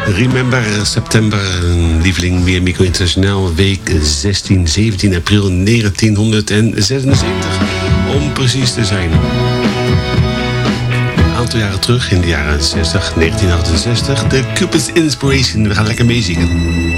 Remember september, lieveling meer Miko Internationaal, week 16, 17 april 1976, om precies te zijn. Een aantal jaren terug, in de jaren 60, 1968, de Cupid's Inspiration. We gaan lekker meezingen.